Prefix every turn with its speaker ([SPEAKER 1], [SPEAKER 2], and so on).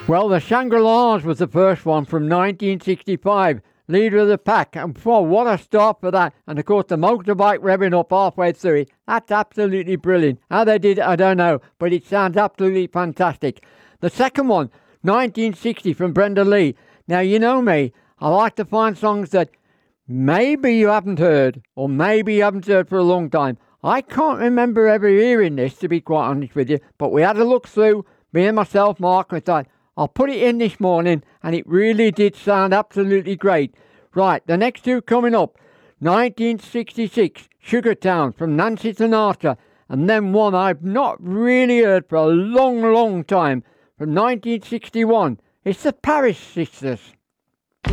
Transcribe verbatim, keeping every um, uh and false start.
[SPEAKER 1] Well, the Shangri-Las was the first one from nineteen sixty-five. Leader of the pack, and oh, what a start for that. And of course the motorbike revving up halfway through it. That's absolutely brilliant. How they did it, I don't know, but it sounds absolutely fantastic. The second one, nineteen sixty, from Brenda Lee. Now, you know me, I like to find songs that maybe you haven't heard, or maybe you haven't heard for a long time. I can't remember ever hearing this, to be quite honest with you, but we had a look through, me and myself, Mark, and thought, I'll put it in this morning, and it really did sound absolutely great. Right, the next two coming up. nineteen sixty-six, Sugar Town, from Nancy Sinatra. And then one I've not really heard for a long, long time, from nineteen sixty-one. It's the Paris Sisters.